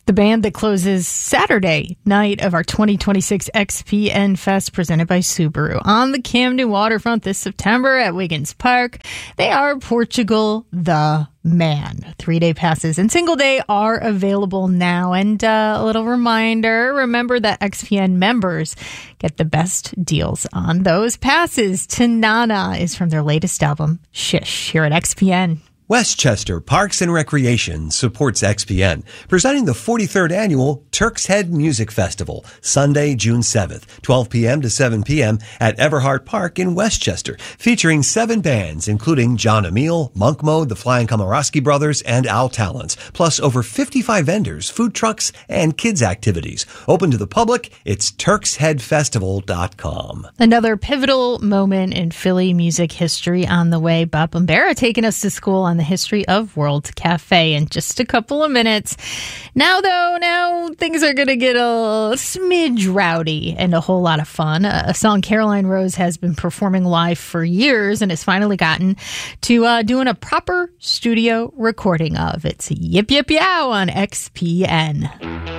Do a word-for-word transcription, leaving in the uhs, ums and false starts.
The band that closes Saturday night of our twenty twenty-six X P N Fest presented by Subaru on the Camden waterfront this September at Wiggins Park. They are Portugal the Man. Three-day passes and single day are available now. And uh, a little reminder, remember that X P N members get the best deals on those passes. Tanana is from their latest album, Shish, here at X P N. Westchester Parks and Recreation supports X P N, presenting the forty-third Annual Turk's Head Music Festival, Sunday, June seventh, twelve p.m. to seven p.m. at Everhart Park in Westchester, featuring seven bands, including John Emile, Monk Mode, the Flying Komorowski Brothers, and Al Talents, plus over fifty-five vendors, food trucks, and kids' activities. Open to the public, it's turks head festival dot com. Another pivotal moment in Philly music history on the way. Bob Bombera taking us to school on the history of World Cafe in just a couple of minutes. Now, though, now things are going to get a smidge rowdy and a whole lot of fun. A, a song Caroline Rose has been performing live for years and has finally gotten to uh, doing a proper studio recording of. It's Yip Yip Yow on X P N.